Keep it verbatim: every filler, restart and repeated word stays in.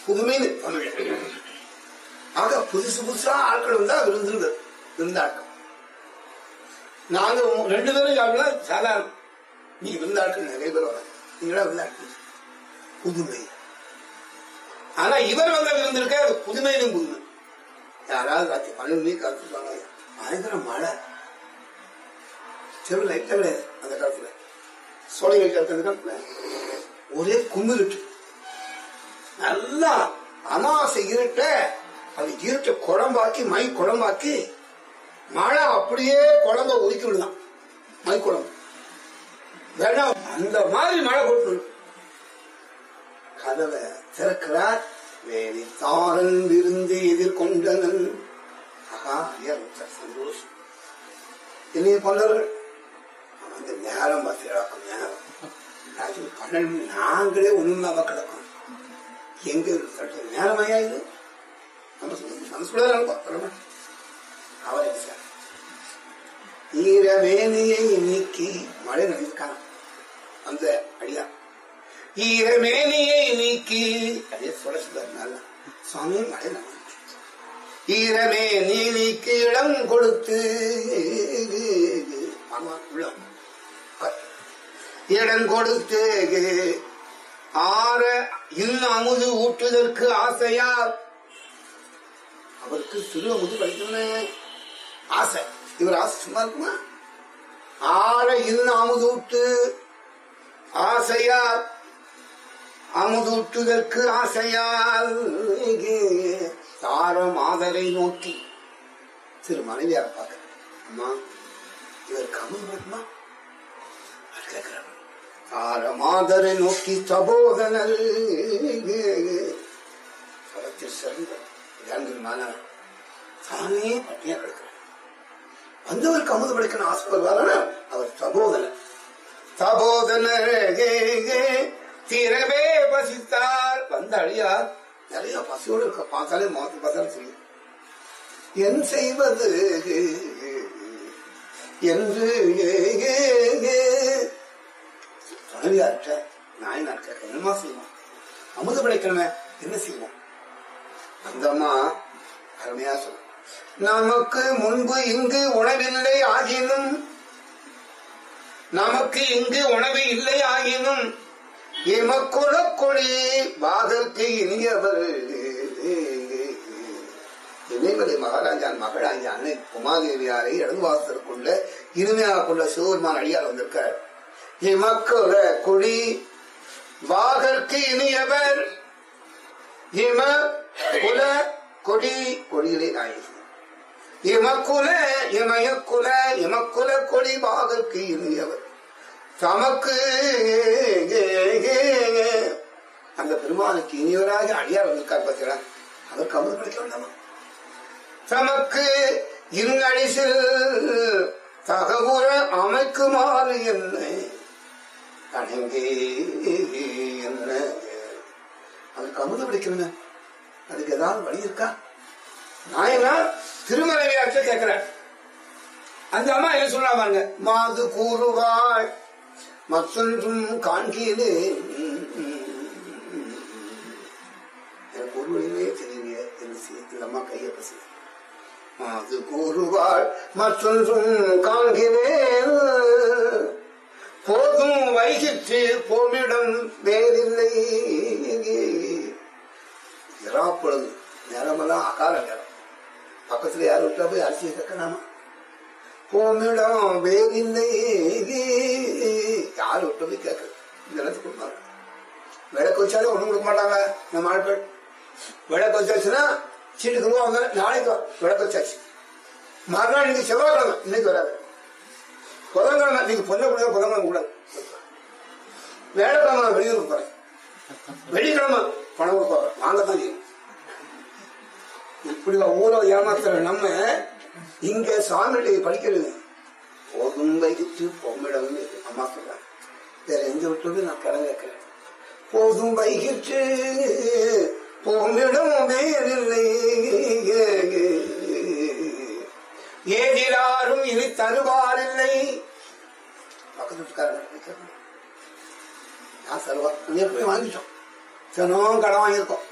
புதுமைன்னு தமிழ். ஆக புதுசு புதுசா ஆட்கள் வந்தா விருந்துங்க விருந்தாட்டம். நாங்க ரெண்டு பேரும் சாப்பிடா சாதாரண, நீ விருந்தாட்கள் நிறைய பேர் வர, நீங்களா விருந்தாட்கள் புதுமை. ஆனா இவர் வந்த விருந்திருக்க அது புதுமையிலும் புதுமை. யாராவது ராத்திரி பன்னெண்டு மணிக்கு காத்துருப்பாங்க, பயங்கர மழை, தெரு லைட்டா கிடையாது அந்த காலத்துல, சோழ வைக்கிற காலத்துல ஒரே கும்பிட்டு நல்லா அமாவாசை இருட்ட, அது இருட்ட குழம்பாக்கி மை குழம்பாக்கி மழை அப்படியே குழம்ப ஒதுக்கி விடுதான், மை குழம்பு வேண்டாம் அந்த மாதிரி மழை போட்டு கதவை திறக்கிறார். வேலி தாரன் விருந்து எதிர்கொண்டனன். ஆகா ஐயா சந்தோஷம். என்னைய கொண்டவர்கள் அந்த நேரம் பார்த்து நேரம் பன்னெண்டு நாங்களே ஒண்ணும் இல்லாம கிடக்கும். எங்க நேரம் ஐயா இது அவரை சார் ஈரமேனியை நீக்கி மழை நடிக்கான அந்த அடியா ஈரமேனியை நீக்கி அதே சொல்ல சொல்ல சுவாமி மழை நடி ஈரமே நீ நீக்கி இடம் கொடுத்து இடம் கொடுத்து ஆற இன்னும் அமுது ஊட்டுதற்கு ஆசையார். அவருக்கு சிறு அமுது படிக்கணும் ஆசை, இவர் ஆசை சும்மா இருக்குமா? ஆற இன்னும் அமுது ஊட்டு ஆசையார், அமுதூட்டுதற்கு ஆசையால் தார மாதரை நோக்கி திரு மனைவியார பார்க்க, அம்மா இவர் கமல் வருமா கேட்கிறார். தார மாதரை நோக்கி சபோதனல் தானே பட்டியா கிடக்கிறார். வந்தவருக்கு அமுது படிக்கணும் ஆசைப்படுவார். அவர் சபோதனர். சபோதனர் திரவே பசித்தார். வந்த அழியார் நிறைய பசியோடு இருக்க, பார்த்தாலே மாத்தி பார்த்தாலும் சொல்லி என் செய்வது என்று துணைவியார்கிட்ட நாயனார் கேட்க என்னமா செய்வோம், அமுது படைக்கணுமே என்ன செய்வோம்? அந்த அம்மா அருமையா சொல்ல, நமக்கு முன்பு இங்கு உணவில்லை ஆகினும், நமக்கு இங்கு உணவு இல்லை ஆகினும் எமக்குல கொடி பாகற்கு இனியவர். இணைமலை மகாராஜான் மகளாகிய அன்னை உமாதேவியாரை இடதுவாசலுக்குள்ள இனிமையாக கொண்ட சிவபெருமான் அடியார் வந்திருக்கார். எமக்குல கொடி பாகற்கு இனியவர். இம குல கொடி கொடியிலே நாயகி எமக்குல இமயக்குல எமக்குல கொடி பாகற்கு இனியவர். தமக்கு அந்த பெருமானுக்கு இனியவராக அடியார் வந்திருக்கார் பார்த்தீங்களா, அதற்கு அமுது படிக்க வேண்டாமா? தமக்கு இருங்கடிசில் தகவுற அமைக்குமாறு என்ன அடங்கே என்ன, அதுக்கு அமுது படிக்கணுங்க. அதுக்கு ஏதாவது வழி இருக்கா? நாயனார் திருமலையாற்ற கேட்கிறார். அந்த அம்மா என்ன சொல்றா பாருங்க, மாது கூறுவாள் மற்றொன்றும் காண்கிறே பொருளையே தெரியலையே என்று இந்த அம்மா கையை பசி. மாது கூறுவாள் மற்றொன்றும் காண்கிறேன், போதும் வைகிற்று போமிடம் வேறில்லை. இராப்பொழுது நேரமெல்லாம் அகால நேரம், பக்கத்துல யாரும் விட்டா போய் அரிசியை கக்கணாமா? போமிடம் வேறில்லை, யாரு விட்டு போய் கேட்க இந்த இடத்துக்கு கொடுப்பாங்க. விளக்கு வச்சாலும் ஒண்ணும் கொடுக்க மாட்டாங்க நம்ம ஆட்கள். விளக்கு வச்சாச்சுன்னா சீட்டு கொடுவாங்க, நாளைக்கு விளக்கு வச்சாச்சு, மறுநாள் நீங்க செவ்வாய்க்கிழமை, இன்னைக்கு வராது புதன்கிழமை, நீங்க பொண்ணை கொடுக்க புதன்கிழமை கூடாது. வேலைக்கிழமை வெளியூருக்கு போறேன், வெள்ளிக்கிழமை பணம் கொடுப்பாங்க, வாங்கத்தான் செய்யும். இப்படி ஊரை ஏமாத்துற நம்ம இங்க சாமியை படிக்கிறது போதும் வைகிட்டு பொம்மிடம் அம்மா சொல்றாங்க. வேற எந்த விட்டு நான் கடன் கேட்கிறேன். போதும் வைகிட்டு பொம்மிடம் வேறில்லை, ஏதிலாரும் இனி தருவாரில்லை. பக்கத்து வீட்டுக்காரங்க நான் தருவா, போய் வாங்கிட்டோம், தினம் கடன் வாங்கியிருக்கோம்.